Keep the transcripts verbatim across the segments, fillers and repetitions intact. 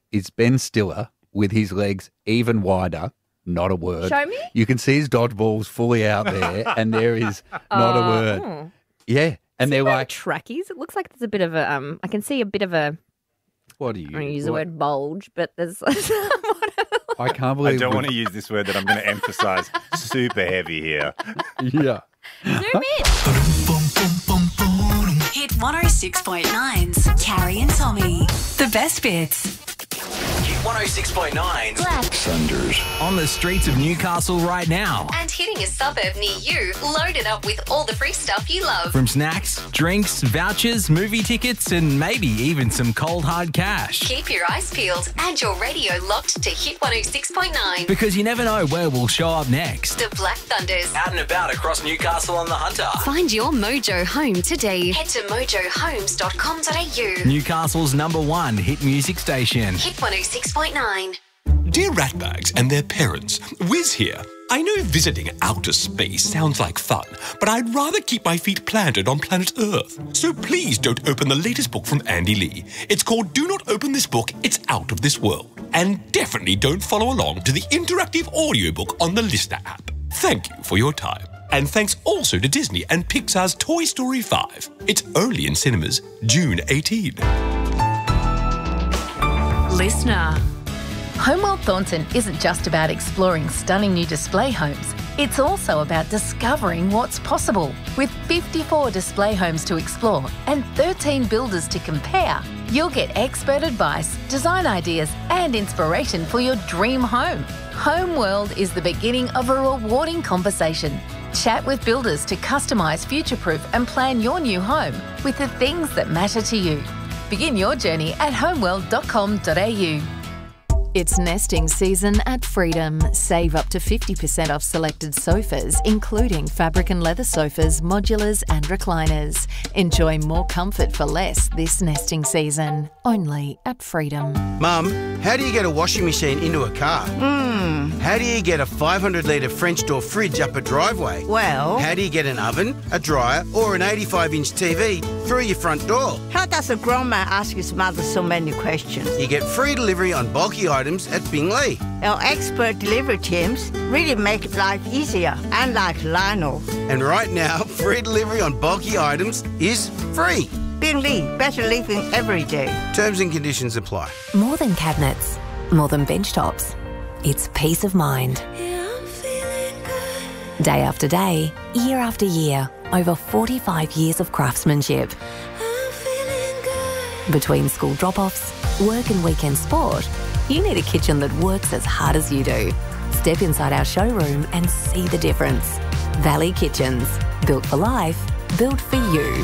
is Ben Stiller with his legs even wider. Not a word. Show me. You can see his dodgeballs fully out there, and there is not a word. Oh. Yeah, and they're like trackies. It looks like there's a bit of a. Um, I can see a bit of a. What do you? I don't use the what- word bulge, but there's. I can't I believe. don't we- want to use this word that I'm going to emphasise super heavy here. Yeah. Zoom in. Hit one oh six point nine's Carrie and Tommy. The best bits. one oh six point nine. Thunders. On the streets of Newcastle right now. And hitting a suburb near you, loaded up with all the free stuff you love. From snacks, drinks, vouchers, movie tickets, and maybe even some cold hard cash. Keep your eyes peeled and your radio locked to Hit one oh six point nine. Because you never know where we'll show up next. The Black Thunders. Out and about across Newcastle on the Hunter. Find your mojo home today. Head to mojo homes dot com dot a u. Newcastle's number one hit music station. Hit one oh six point nine. Dear ratbags and their parents, Wiz here. I know visiting outer space sounds like fun, but I'd rather keep my feet planted on planet Earth. So please don't open the latest book from Andy Lee. It's called Do Not Open This Book, It's Out of This World. And definitely don't follow along to the interactive audiobook on the Listener app. Thank you for your time. And thanks also to Disney and Pixar's Toy Story five. It's only in cinemas June eighteenth. Listener. Homeworld Thornton isn't just about exploring stunning new display homes. It's also about discovering what's possible. With fifty-four display homes to explore and thirteen builders to compare, you'll get expert advice, design ideas, and inspiration for your dream home. Homeworld is the beginning of a rewarding conversation. Chat with builders to customise, future-proof and plan your new home with the things that matter to you. Begin your journey at homeworld dot com dot a u. It's nesting season at Freedom. Save up to fifty percent off selected sofas, including fabric and leather sofas, modulars and recliners. Enjoy more comfort for less this nesting season. Only at Freedom. Mum, how do you get a washing machine into a car? Hmm. How do you get a five hundred litre French door fridge up a driveway? Well, How do you get an oven, a dryer or an eighty-five inch T V through your front door? how does a grown man ask his mother so many questions? You get free delivery on bulky items at Bingley. Our expert delivery teams really make life easier, unlike Lionel. And right now, free delivery on bulky items is free. Bingley, better living every day. Terms and conditions apply. More than cabinets, more than bench tops. It's peace of mind. Day after day, year after year, over forty-five years of craftsmanship. Between school drop-offs, work and weekend sport, you need a kitchen that works as hard as you do. Step inside our showroom and see the difference. Valley Kitchens. Built for life, built for you.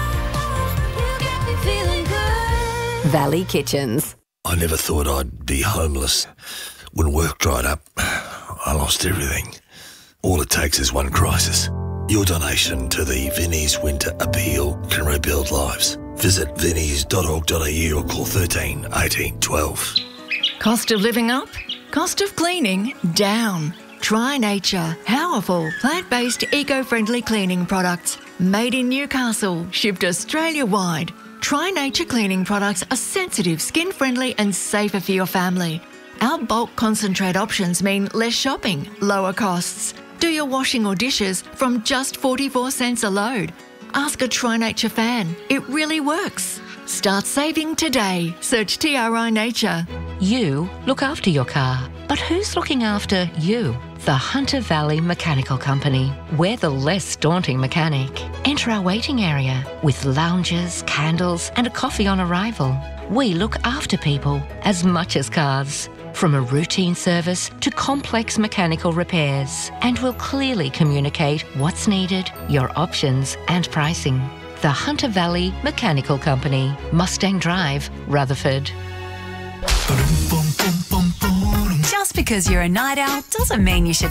Valley Kitchens. I never thought I'd be homeless. When work dried up, I lost everything. All it takes is one crisis. Your donation to the Vinnie's Winter Appeal can rebuild lives. Visit vinnies dot org dot a u or call thirteen eighteen twelve. Cost of living up? Cost of cleaning down. Try Nature. Powerful, plant-based, eco-friendly cleaning products. Made in Newcastle, shipped Australia-wide. Try Nature cleaning products are sensitive, skin-friendly and safer for your family. Our bulk concentrate options mean less shopping, lower costs. Do your washing or dishes from just forty-four cents a load. Ask a Try Nature fan. It really works. Start saving today. Search T R I Nature. You look after your car, but who's looking after you? The Hunter Valley Mechanical Company. We're the less daunting mechanic. Enter our waiting area with lounges, candles and a coffee on arrival. We look after people as much as cars. From a routine service to complex mechanical repairs, and we'll clearly communicate what's needed, your options and pricing. The Hunter Valley Mechanical Company, Mustang Drive, Rutherford. Just because you're a night owl doesn't mean you should